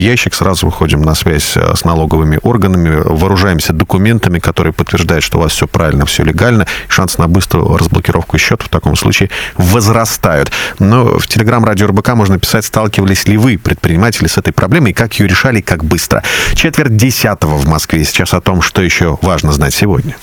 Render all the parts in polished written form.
ящик, сразу выходим на связь с налоговыми органами, вооружаемся документами, которые подтверждают, что у вас все правильно, все легально, и шансы на быструю разблокировку счета в таком случае возрастают. Но в Телеграм-радио РБК можно писать, сталкивались ли вы, предприниматели, с этой проблемой, и как ее решали, и как быстро. 9:45 в Москве. Сейчас о том, что еще важно знать сегодня.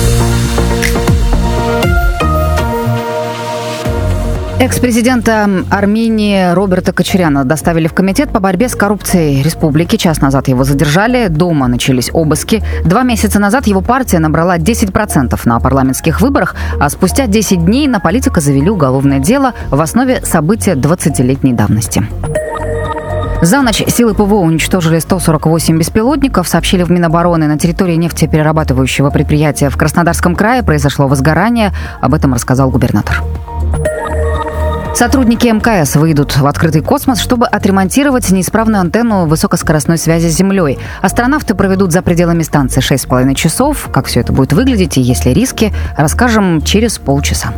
Экс-президента Армении Роберта Кочаряна доставили в комитет по борьбе с коррупцией республики. Час назад его задержали, дома начались обыски. 2 месяца назад его партия набрала 10% на парламентских выборах, а спустя 10 дней на политика завели уголовное дело в основе события 20-летней давности. За ночь силы ПВО уничтожили 148 беспилотников, сообщили в Минобороны. На территории нефтеперерабатывающего предприятия в Краснодарском крае произошло возгорание. Об этом рассказал губернатор. Сотрудники МКС выйдут в открытый космос, чтобы отремонтировать неисправную антенну высокоскоростной связи с Землей. Астронавты проведут за пределами станции 6,5 часов. Как все это будет выглядеть и есть ли риски, расскажем через полчаса.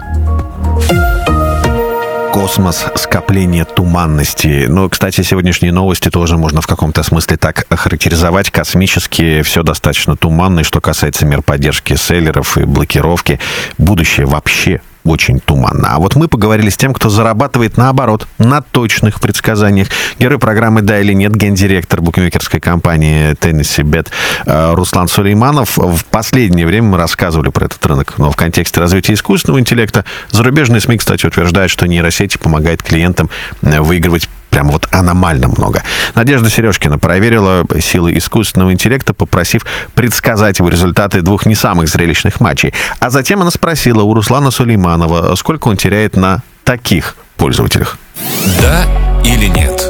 Космос, скопление туманности. Ну, кстати, сегодняшние новости тоже можно в каком-то смысле так охарактеризовать. Космические, все достаточно туманно. Что касается мер поддержки селлеров и блокировки, будущее вообще очень туманно. А вот мы поговорили с тем, кто зарабатывает наоборот, на точных предсказаниях. Герой программы «Да или нет», гендиректор букмекерской компании TennesseeBet Руслан Сулейманов. В последнее время мы рассказывали про этот рынок, но в контексте развития искусственного интеллекта. Зарубежные СМИ, кстати, утверждают, что нейросети помогают клиентам выигрывать прямо вот аномально много. Надежда Сережкина проверила силы искусственного интеллекта, попросив предсказать его результаты 2 не самых зрелищных матчей. А затем она спросила у Руслана Сулейманова, сколько он теряет на таких пользователях. Да или нет?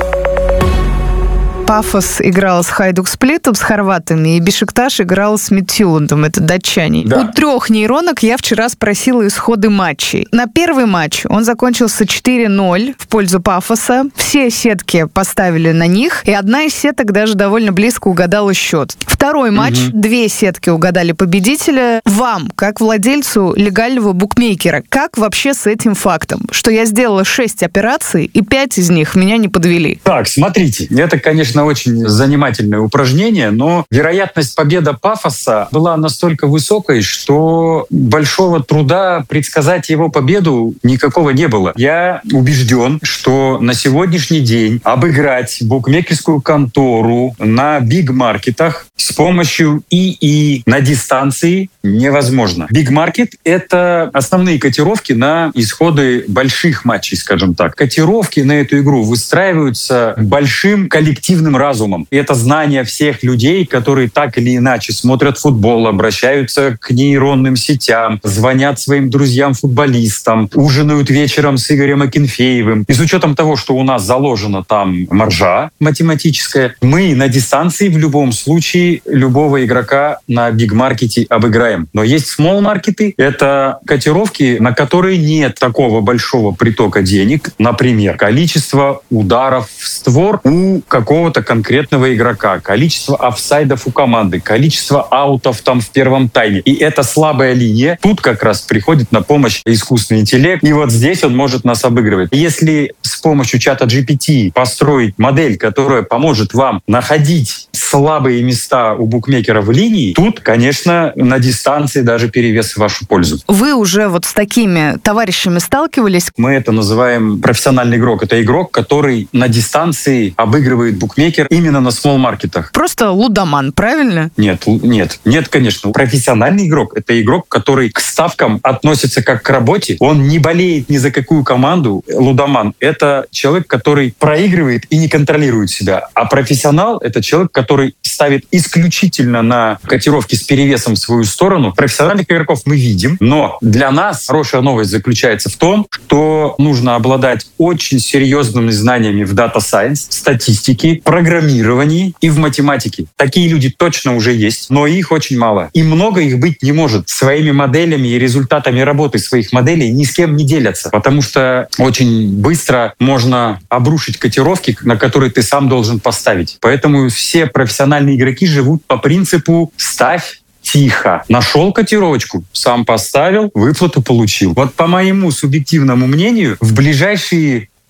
Пафос играл с Хайдук Сплитом, с хорватами, и Бешикташ играл с Мидтьюландом, это датчане. Да. У 3 нейронок я вчера спросила исходы матчей. На первый матч он закончился 4-0 в пользу Пафоса. Все сетки поставили на них, и одна из сеток даже довольно близко угадала счет. Второй матч, 2 сетки угадали победителя. Вам, как владельцу легального букмекера, как вообще с этим фактом, что я сделала 6 операций, и 5 из них меня не подвели? Так, смотрите, это, конечно, очень занимательное упражнение, но вероятность победы Пафоса была настолько высокой, что большого труда предсказать его победу никакого не было. Я убежден, что на сегодняшний день обыграть букмекерскую контору на биг-маркетах с помощью ИИ на дистанции невозможно. Биг-маркет — это основные котировки на исходы больших матчей, скажем так. Котировки на эту игру выстраиваются большим коллективным разумом. И это знание всех людей, которые так или иначе смотрят футбол, обращаются к нейронным сетям, звонят своим друзьям-футболистам, ужинают вечером с Игорем Акинфеевым. И с учетом того, что у нас заложена там маржа математическая, мы на дистанции в любом случае любого игрока на биг-маркете обыграем. Но есть смолл-маркеты — это котировки, на которые нет такого большого притока денег. Например, количество ударов в створ у какого-то конкретного игрока, количество офсайдов у команды, количество аутов там в первом тайме. И это слабая линия. Тут как раз приходит на помощь искусственный интеллект. И вот здесь он может нас обыгрывать. Если с помощью чата GPT построить модель, которая поможет вам находить слабые места у букмекера в линии, тут, конечно, на дистанции даже перевес в вашу пользу. Вы уже вот с такими товарищами сталкивались? Мы это называем профессиональный игрок. Это игрок, который на дистанции обыгрывает букмекер именно на смолл-маркетах. Просто лудоман, правильно? Нет, конечно. Профессиональный игрок — это игрок, который к ставкам относится как к работе. Он не болеет ни за какую команду. Лудоман — это человек, который проигрывает и не контролирует себя. А профессионал — это человек, который ставит исключительно на котировки с перевесом в свою сторону. Профессиональных игроков мы видим, но для нас хорошая новость заключается в том, что нужно обладать очень серьезными знаниями в Data Science, статистике, программировании и в математике. Такие люди точно уже есть, но их очень мало. И много их быть не может. Своими моделями и результатами работы своих моделей ни с кем не делятся, потому что очень быстро можно обрушить котировки, на которые ты сам должен поставить. Поэтому все профессиональные игроки живут по принципу «ставь тихо». Нашел котировочку, сам поставил, выплату получил. Вот по моему субъективному мнению, в ближайшие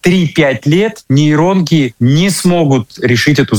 3-5 лет нейронки не смогут решить эту